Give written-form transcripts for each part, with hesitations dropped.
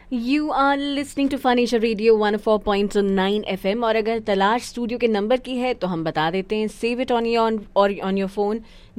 You are listening to Furniture Radio 104.9 FM और अगर तलाश स्टूडियो के नंबर की है तो हम बता देते हैं. Save it on your phone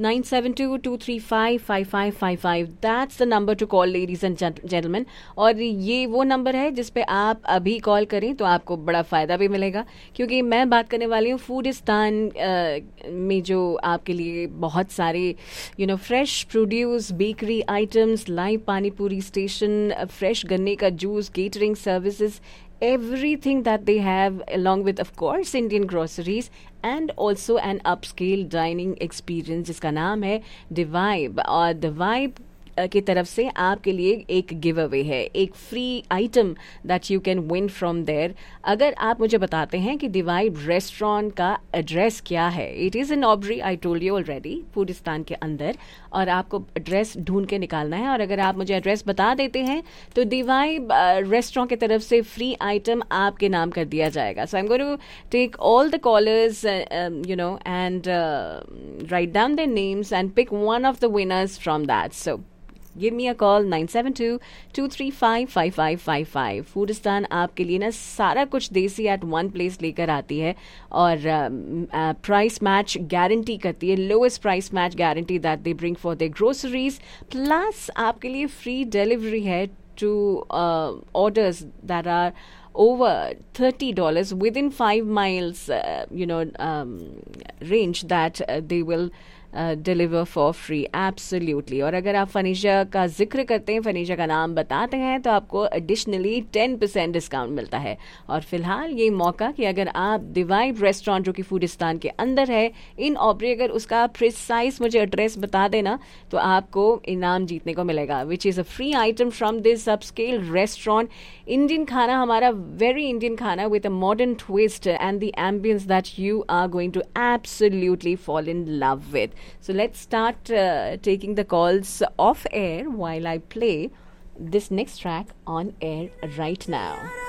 9722355555. That's the number two call ladies and gentleman. और ये वो नंबर है जिस पे आप अभी कॉल करें तो आपको बड़ा फ़ायदा भी मिलेगा, क्योंकि मैं बात करने वाली हूँ फूडिस्तान में जो आपके लिए बहुत सारे fresh produce, bakery items, live पानी पूरी स्टेशन, फ्रेश गन्ने का juice, catering services, everything that they have, along with of course Indian groceries and also an upscale dining experience जिसका नाम है The Vibe. और The Vibe की तरफ से आपके लिए एक गिव अवे है, एक free item that you can win from there. अगर आप मुझे बताते हैं कि डिवाइड रेस्टोरेंट का एड्रेस क्या है. It is in Aubree, I told you already, फूडिस्तान के अंदर, और आपको एड्रेस ढूंढ के निकालना है. और अगर आप मुझे एड्रेस बता देते हैं तो डिवाइड रेस्टोरेंट की तरफ से फ्री आइटम आपके नाम कर दिया जाएगा. सो I am going to take all the callers and write down their names and pick one of the winners from that. So give me a call 9722355555. फूडिस्तान आपके लिए ना सारा कुछ देसी एट वन प्लेस लेकर आती है और प्राइस मैच गारंटी करती है, lowest price match guarantee that they bring for their groceries. Plus आपके लिए फ्री डिलीवरी है to orders that are over $30 within 5 miles range that they will deliver for free. Absolutely. और अगर आप furniture का जिक्र करते हैं, फर्नीचर का नाम बताते हैं, तो आपको एडिशनली 10% डिस्काउंट मिलता है. और फिलहाल ये मौका कि अगर आप डिवाइड रेस्टोरेंट जो कि फूडिस्तान के अंदर है इन ऑब्री, अगर उसका प्रिसाइज मुझे एड्रेस बता देना तो आपको इनाम जीतने को मिलेगा, which is a free item from this upscale restaurant. Indian खाना, हमारा वेरी इंडियन खाना with a modern twist and the ambience that you are going to absolutely fall in love with. So let's start taking the calls off air while I play this next track on air right now.